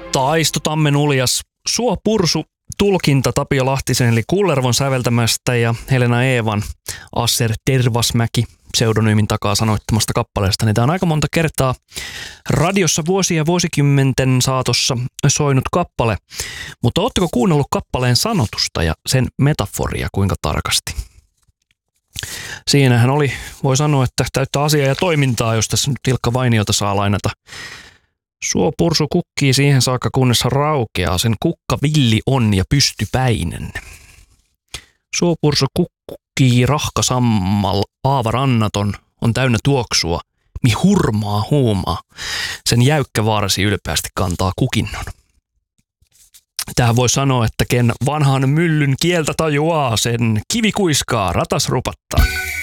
Taisto Tammen uljas Suo Pursu tulkinta Tapio Lahtisen eli Kullervon säveltämästä ja Helena Eevan Asser Tervasmäki pseudonyymin takaa sanoittamasta kappaleesta. Niin tämä on aika monta kertaa radiossa vuosia ja vuosikymmenten saatossa soinut kappale. Mutta ootteko kuunnellut kappaleen sanotusta ja sen metaforia kuinka tarkasti? Siinähän oli, voi sanoa, että täyttä asiaa ja toimintaa, jos tässä nyt Ilkka Vainiota saa lainata. Suo Pursu kukkii siihen saakka, kunnes raukeaa. Sen kukka villi on ja pystypäinen. Suo Pursu kukkii rahkasammal, aavarannaton on täynnä tuoksua, mi hurmaa huumaa. Sen jäykkä varsi ylpeästi kantaa kukinnon. Tähän voi sanoa, että ken vanhan myllyn kieltä tajuaa, sen kivi kuiskaa, ratas rupattaa.